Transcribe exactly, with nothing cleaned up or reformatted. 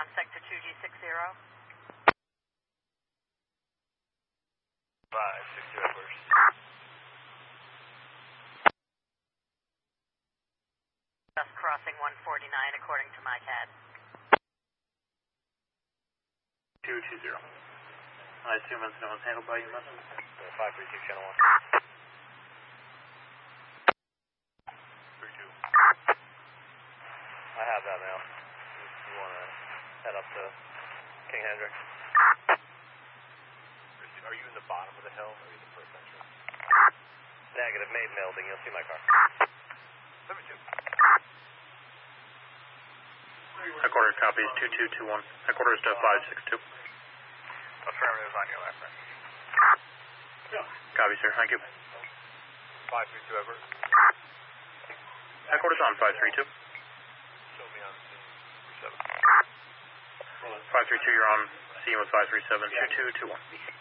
on sector two G six zero. five six zero first. Just crossing one forty-nine according to my C A D. two two zero. I assume incident was handled by you, Muslim? five three two, channel one. three two. I have that now. If you want to head up to King Hendricks. Are you in the bottom of the hill or are you in the first entrance? Negative, main building. You'll see my car. seven two. Headquarters copies two two two one. Headquarters to five six two. Affirmative on your left, right? Copy, sir. Thank you. five three two, over. Headquarters on five three two. Show me on scene three seven. five three two, you're on scene with five three seven two two two one.